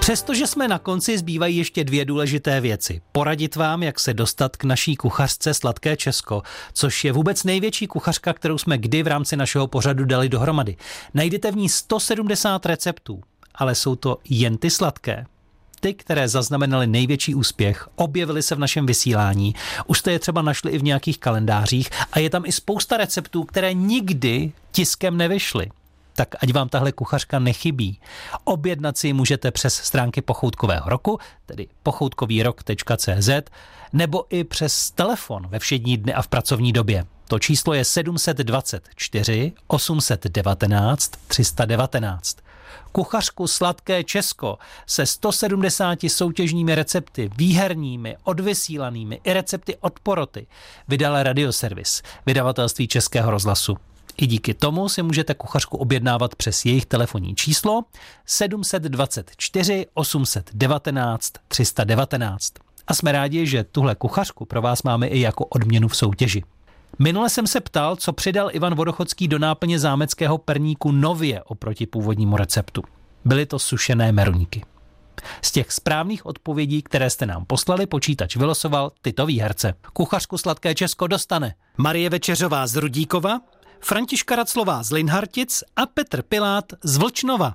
Přestože jsme na konci, zbývají ještě dvě důležité věci. Poradit vám, jak se dostat k naší kuchařce Sladké Česko, což je vůbec největší kuchařka, kterou jsme kdy v rámci našeho pořadu dali dohromady. Najdete v ní 170 receptů, ale jsou to jen ty sladké. Ty, které zaznamenaly největší úspěch, objevily se v našem vysílání. Už jste je třeba našli i v nějakých kalendářích a je tam i spousta receptů, které nikdy tiskem nevyšly. Tak ať vám tahle kuchařka nechybí. Objednat si můžete přes stránky Pochoutkového roku, tedy pochoutkovýrok.cz, nebo i přes telefon ve všední dny a v pracovní době. To číslo je 724 819 319. Kuchařku Sladké Česko se 170 soutěžními recepty, výherními, odvysílanými i recepty od poroty vydal Radioservis, vydavatelství Českého rozhlasu. I díky tomu si můžete kuchařku objednávat přes jejich telefonní číslo 724 819 319. A jsme rádi, že tuhle kuchařku pro vás máme i jako odměnu v soutěži. Minule jsem se ptal, co přidal Ivan Vodochodský do náplně zámeckého perníku nově oproti původnímu receptu. Byly to sušené meruňky. Z těch správných odpovědí, které jste nám poslali, počítač vylosoval tyto výherce. Kuchařku Sladké Česko dostane Marie Večeřová z Rudíkova, Františka Raclová z Linhartic a Petr Pilát z Vlčnova.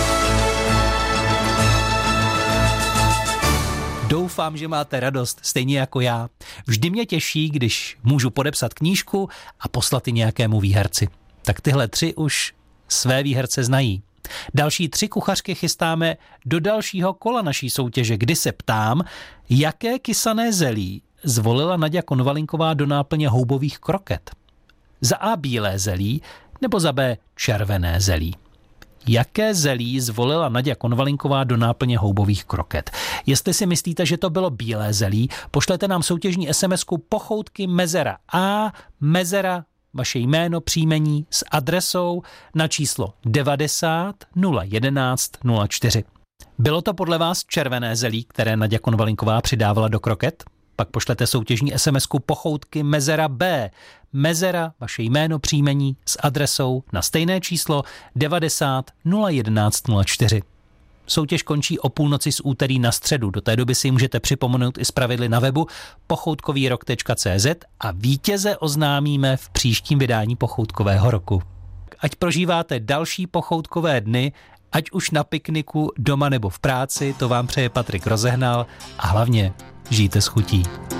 Doufám, že máte radost, stejně jako já. Vždy mě těší, když můžu podepsat knížku a poslat i nějakému výherci. Tak tyhle tři už své výherce znají. Další 3 kuchařky chystáme do dalšího kola naší soutěže, kdy se ptám, jaké kysané zelí zvolila Naďa Konvalinková do náplně houbových kroket. Za A bílé zelí nebo za B červené zelí. Jaké zelí zvolila Naďa Konvalinková do náplně houbových kroket? Jestli si myslíte, že to bylo bílé zelí, pošlete nám soutěžní SMS-ku Pochoutky mezera A, mezera, vaše jméno, příjmení s adresou na číslo 90 011 04. Bylo to podle vás červené zelí, které Naďa Konvalinková přidávala do kroket? Pak pošlete soutěžní SMS-ku Pochoutky mezera B, mezera, vaše jméno, příjmení s adresou na stejné číslo 90 011 04. Soutěž končí o půlnoci z úterý na středu. Do té doby si můžete připomenout i zpravidly na webu pochoutkovýrok.cz a vítěze oznámíme v příštím vydání Pochoutkového roku. Ať prožíváte další pochoutkové dny, ať už na pikniku, doma nebo v práci, to vám přeje Patrik Rozehnal a hlavně žijte s chutí.